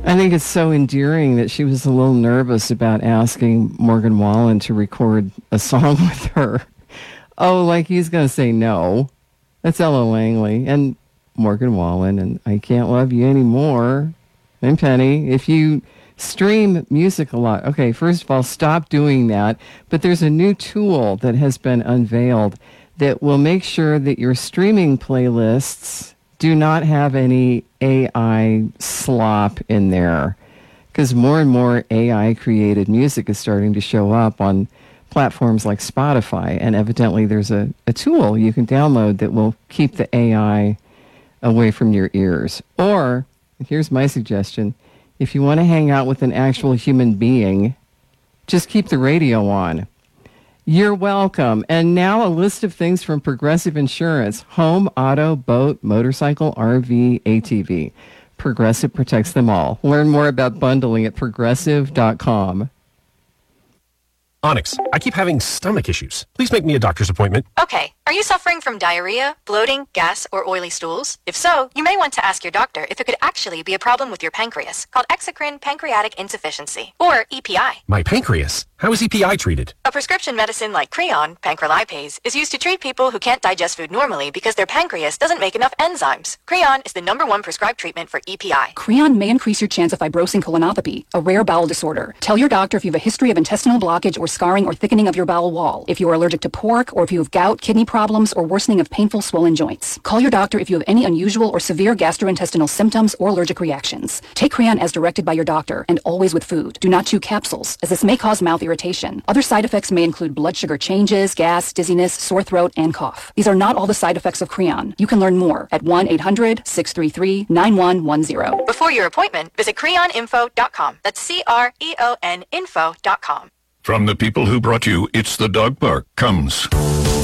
I think it's so endearing that she was a little nervous about asking Morgan Wallen to record a song with her. Oh, like he's going to say no. That's Ella Langley and Morgan Wallen and I Can't Love You Anymore. And Penny, if you stream music a lot, okay, first of all, stop doing that. But there's a new tool that has been unveiled that will make sure that your streaming playlists do not have any AI slop in there, because more and more AI-created music is starting to show up on platforms like Spotify, and evidently there's a tool you can download that will keep the AI away from your ears. Or, here's my suggestion, if you want to hang out with an actual human being, just keep the radio on. You're welcome. And now a list of things from Progressive Insurance. Home, auto, boat, motorcycle, RV, ATV. Progressive protects them all. Learn more about bundling at progressive.com. Onyx, I keep having stomach issues. Please make me a doctor's appointment. Okay. Are you suffering from diarrhea, bloating, gas, or oily stools? If so, you may want to ask your doctor if it could actually be a problem with your pancreas, called exocrine pancreatic insufficiency, or EPI. My pancreas? How is EPI treated? A prescription medicine like Creon, pancrelipase, is used to treat people who can't digest food normally because their pancreas doesn't make enough enzymes. Creon is the #1 prescribed treatment for EPI. Creon may increase your chance of fibrosing colonopathy, a rare bowel disorder. Tell your doctor if you have a history of intestinal blockage or scarring or thickening of your bowel wall, if you are allergic to pork, or if you have gout, kidney problems, or worsening of painful swollen joints. Call your doctor if you have any unusual or severe gastrointestinal symptoms or allergic reactions. Take Creon as directed by your doctor, and always with food. Do not chew capsules, as this may cause mouth irritation. Other side effects may include blood sugar changes, gas, dizziness, sore throat, and cough. These are not all the side effects of Creon. You can learn more at 1-800-633-9110. Before your appointment, visit creoninfo.com. That's CREON info.com. From the people who brought you It's the Dog Park comes